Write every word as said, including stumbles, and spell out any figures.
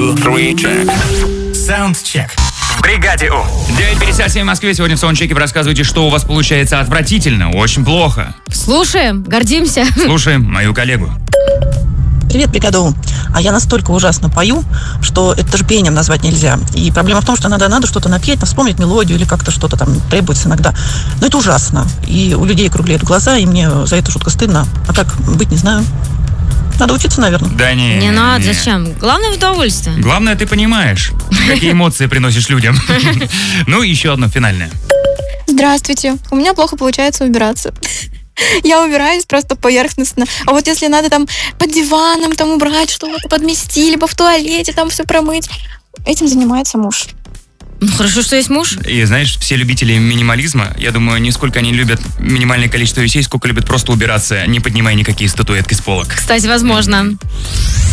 two, three, check. Саундчек. В бригаде У. девять пятьдесят семь в Москве. Сегодня в саундчеке рассказывайте, что у вас получается отвратительно, очень плохо. Слушаем, гордимся. Слушаем мою коллегу. Привет, бригада У. А я настолько ужасно пою, что это даже пением назвать нельзя. И проблема в том, что надо, надо что-то напеть, вспомнить мелодию или как-то что-то там требуется иногда. Но это ужасно. И у людей округляют глаза, и мне за это жутко стыдно. А как быть, не знаю. Надо учиться, наверное. Да не. Не надо, не. зачем? Главное в удовольствие. Главное, ты понимаешь, какие эмоции приносишь людям. Ну, еще одно финальное. Здравствуйте. У меня плохо получается убираться. Я убираюсь просто поверхностно. А вот если надо там под диваном там убрать, что-то подмести, либо в туалете там все промыть, этим занимается муж. Ну, хорошо, что есть муж. И знаешь, все любители минимализма, я думаю, не сколько они любят минимальное количество вещей, сколько любят просто убираться, не поднимая никакие статуэтки с полок. Кстати, возможно.